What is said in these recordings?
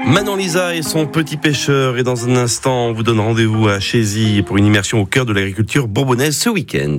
Manon Lisa et son petit pêcheur. Et dans un instant, on vous donne rendez-vous à Chézy pour une immersion au cœur de l'agriculture bourbonnaise ce week-end.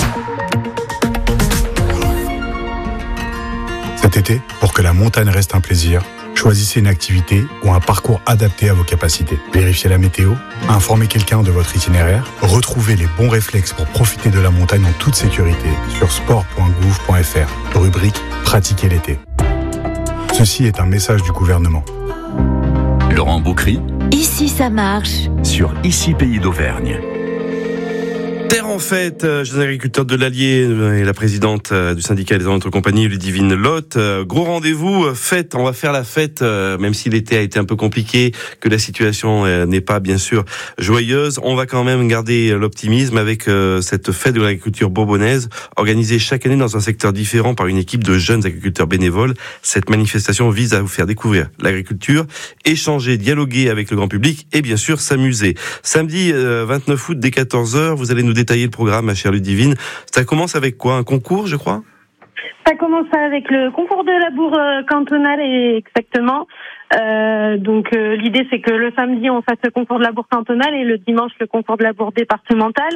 Cet été, pour que la montagne reste un plaisir, choisissez une activité ou un parcours adapté à vos capacités. Vérifiez la météo, informez quelqu'un de votre itinéraire, retrouvez les bons réflexes pour profiter de la montagne en toute sécurité sur sport.gouv.fr, rubrique « Pratiquer l'été ». Ceci est un message du gouvernement. Laurent Boucry, Ici ça marche. sur Ici Pays d'Auvergne. Terre en fête, jeunes agriculteurs de l'Allier et la présidente du syndicat des autres compagnies, Ludivine Lotte. Gros rendez-vous, fête, on va faire la fête, même si l'été a été un peu compliqué, que la situation n'est pas bien sûr joyeuse. On va quand même garder l'optimisme avec cette fête de l'agriculture bourbonnaise, organisée chaque année dans un secteur différent par une équipe de jeunes agriculteurs bénévoles. Cette manifestation vise à vous faire découvrir l'agriculture, échanger, dialoguer avec le grand public et bien sûr s'amuser. Samedi 29 août dès 14h, vous allez nous détailler le programme, ma chère Ludivine. Ça commence avec quoi? Un concours, je crois? Ça commence avec le concours de labour cantonal, exactement. L'idée, c'est que le samedi, on fasse le concours de labour cantonal et le dimanche, le concours de labour départemental.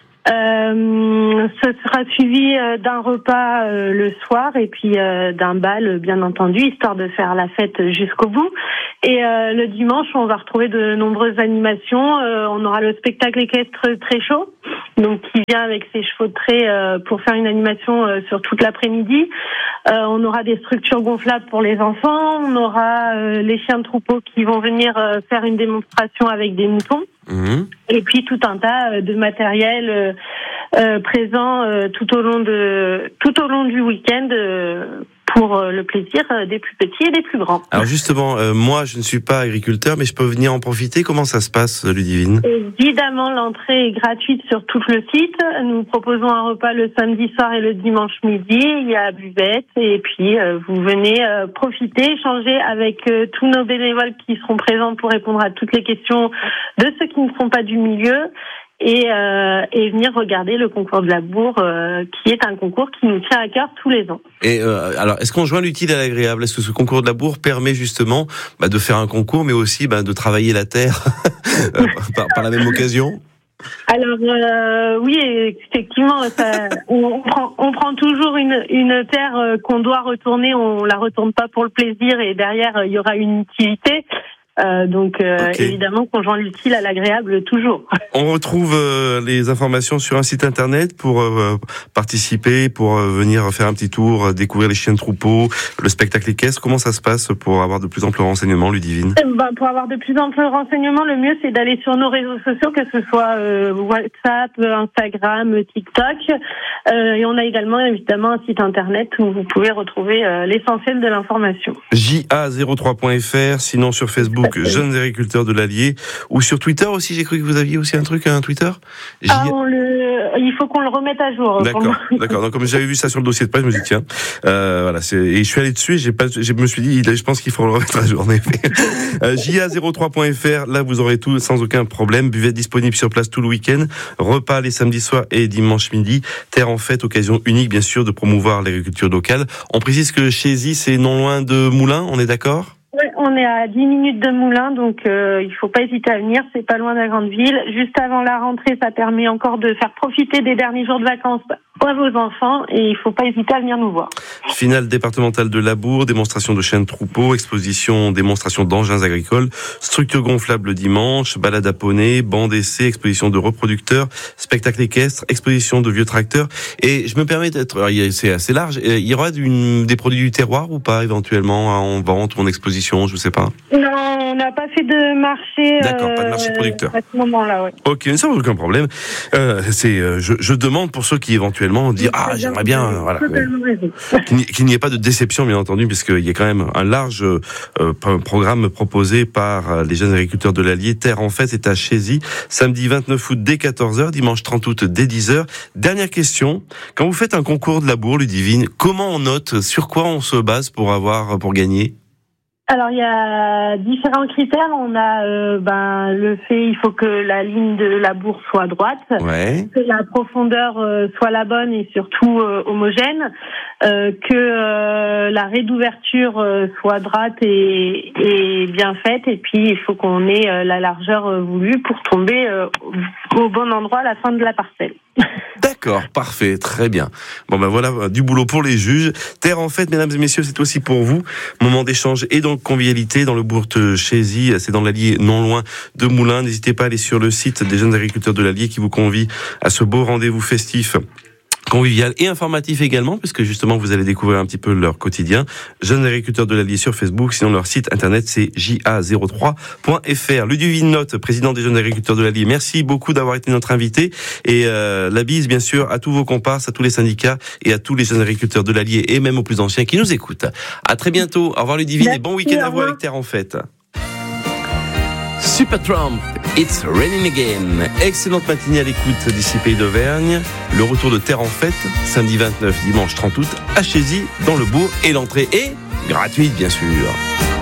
Ce sera suivi d'un repas le soir et puis d'un bal, bien entendu, histoire de faire la fête jusqu'au bout. Et le dimanche, on va retrouver de nombreuses animations. On aura le spectacle équestre très chaud, donc qui vient avec ses chevaux de trait pour faire une animation sur toute l'après-midi. On aura des structures gonflables pour les enfants. On aura les chiens de troupeau qui vont venir faire une démonstration avec des moutons. Et puis tout un tas de matériel présent tout au long du week-end pour le plaisir des plus petits et des plus grands. Alors justement, moi je ne suis pas agriculteur, mais je peux venir en profiter. Comment ça se passe, Ludivine? Évidemment, l'entrée est gratuite sur tout le site. Nous proposons un repas le samedi soir et le dimanche midi. Il y a buvette et puis vous venez profiter, échanger avec tous nos bénévoles qui seront présents pour répondre à toutes les questions de ceux qui ne sont pas du milieu. Et venir regarder le concours de labour, qui est un concours qui nous tient à cœur tous les ans. Et alors, est-ce qu'on joint l'utile à l'agréable? Est-ce que ce concours de labour permet justement de faire un concours, mais aussi de travailler la terre par la même occasion? Alors oui, effectivement, on prend toujours une terre qu'on doit retourner. On la retourne pas pour le plaisir, et derrière il y aura une utilité. Okay. Évidemment qu'on joint l'utile à l'agréable toujours. On retrouve les informations sur un site internet pour participer, pour venir faire un petit tour, découvrir les chiens de troupeau, le spectacle équestre. Comment ça se passe pour avoir de plus amples renseignements, Ludivine? Pour avoir de plus amples renseignements, le mieux c'est d'aller sur nos réseaux sociaux, que ce soit WhatsApp, Instagram, TikTok. Et on a également évidemment un site internet où vous pouvez retrouver l'essentiel de l'information. JA03.fr, sinon sur Facebook, Jeunes agriculteurs de l'Allier, ou sur Twitter aussi. J'ai cru que vous aviez aussi un Twitter. Il faut qu'on le remette à jour. D'accord. Donc comme j'avais vu ça sur le dossier de presse, je me suis dit tiens, voilà. Et je suis allé dessus. Je me suis dit, je pense qu'il faut le remettre à jour. En effet. JA03.fr. Là, vous aurez tout sans aucun problème. Buvette disponible sur place tout le week-end. Repas les samedis soirs et dimanche midi. Terre en fête, occasion unique bien sûr de promouvoir l'agriculture locale. On précise que Chézy, c'est non loin de Moulins. On est d'accord? Oui, on est à 10 minutes de Moulins, donc il faut pas hésiter à venir, c'est pas loin de la grande ville. Juste avant la rentrée, ça permet encore de faire profiter des derniers jours de vacances à vos enfants, et il faut pas hésiter à venir nous voir. Finale départementale de labour, démonstration de chiens de troupeau, exposition, démonstration d'engins agricoles, structure gonflable dimanche, balade à poney, banc d'essai, exposition de reproducteurs, spectacle équestre, exposition de vieux tracteurs. Et je me permets c'est assez large, il y aura des produits du terroir ou pas éventuellement en vente ou en exposition, je sais pas? Non, on n'a pas fait de marché. D'accord, pas de marché producteur. À ce moment-là, oui. Ok, ça n'a aucun problème. Je demande pour ceux qui éventuellement dire j'aimerais bien, voilà, qu'il n'y ait pas de déception bien entendu, puisqu'il y a quand même un large programme proposé par les jeunes agriculteurs de l'Allier. Terre en fête est à Chézy, samedi 29 août dès 14h, dimanche 30 août dès 10h. Dernière question, quand vous faites un concours de labour, Ludivine, comment on note, sur quoi on se base pour gagner? Alors il y a différents critères. On a le fait, il faut que la ligne de la bourre soit droite, que la profondeur soit la bonne et surtout homogène, que la raie d'ouverture soit droite et bien faite, et puis il faut qu'on ait la largeur voulue pour tomber au bon endroit à la fin de la parcelle. D'accord, parfait, très bien. Bon ben voilà, du boulot pour les juges. Terre en fête, mesdames et messieurs, c'est aussi pour vous. Moment d'échange et donc convivialité dans le bourg de Chézy, c'est dans l'Allier, non loin de Moulins. N'hésitez pas à aller sur le site des jeunes agriculteurs de l'Allier qui vous convie à ce beau rendez-vous festif, convivial et informatif également, puisque justement vous allez découvrir un petit peu leur quotidien. Jeunes agriculteurs de l'Allier sur Facebook, sinon leur site internet c'est ja03.fr. Ludivine Lotte, président des jeunes agriculteurs de l'Allier, merci beaucoup d'avoir été notre invité, et la bise bien sûr à tous vos comparses, à tous les syndicats et à tous les jeunes agriculteurs de l'Allier et même aux plus anciens qui nous écoutent. À très bientôt, au revoir Ludivine. Merci, et bon week-end à vous avec Terre en fête. Supertramp, It's Raining Again. Excellente matinée à l'écoute d'ici Pays d'Auvergne. Le retour de Terre en fête, samedi 29, dimanche 30 août, à Chézy, dans le bourg, et l'entrée est gratuite bien sûr.